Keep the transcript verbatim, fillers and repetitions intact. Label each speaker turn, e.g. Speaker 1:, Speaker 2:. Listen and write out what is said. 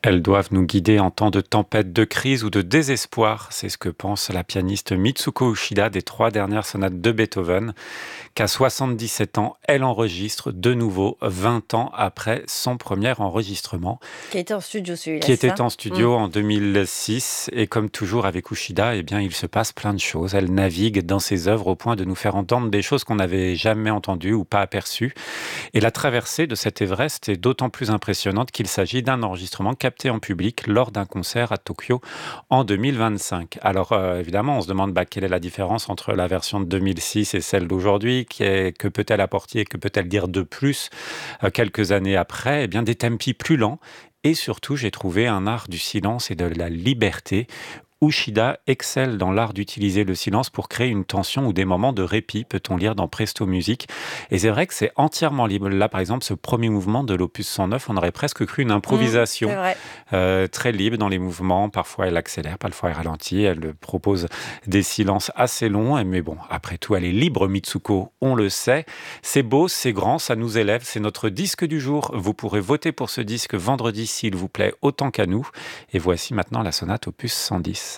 Speaker 1: Elles doivent nous guider en temps de tempête, de crise ou de désespoir. C'est ce que pense la pianiste Mitsuko Uchida des trois dernières sonates de Beethoven, qu'à soixante-dix-sept ans, elle enregistre de nouveau vingt ans après son premier enregistrement,
Speaker 2: Qui était en studio celui-là,
Speaker 1: qui
Speaker 2: c'est
Speaker 1: était
Speaker 2: ça?
Speaker 1: en
Speaker 2: Mmh.
Speaker 1: studio en deux mille six. Et comme toujours avec Uchida, eh bien, il se passe plein de choses. Elle navigue dans ses œuvres au point de nous faire entendre des choses qu'on n'avait jamais entendues ou pas aperçues. Et la traversée de cet Everest est d'autant plus impressionnante qu'il s'agit d'un enregistrement capté en public lors d'un concert à Tokyo en deux mille vingt-cinq. Alors euh, évidemment, on se demande bah, quelle est la différence entre la version de deux mille six et celle d'aujourd'hui, qui est- que peut-elle apporter et que peut-elle dire de plus euh, quelques années après? Eh bien, des tempi plus lents. Et surtout, j'ai trouvé un art du silence et de la liberté. Uchida excelle dans l'art d'utiliser le silence pour créer une tension ou des moments de répit, peut-on lire dans Presto Musique. Et c'est vrai que c'est entièrement libre. Là, par exemple, ce premier mouvement de l'opus cent neuf, on aurait presque cru une
Speaker 2: Mmh, c'est
Speaker 1: improvisation,
Speaker 2: vrai.
Speaker 1: euh, très libre dans les mouvements. Parfois, elle accélère, parfois, elle ralentit. Elle propose des silences assez longs. Mais bon, après tout, elle est libre, Mitsuko, on le sait. C'est beau, c'est grand, ça nous élève. C'est notre disque du jour. Vous pourrez voter pour ce disque vendredi, s'il vous plaît, autant qu'à nous. Et voici maintenant la sonate opus cent dix.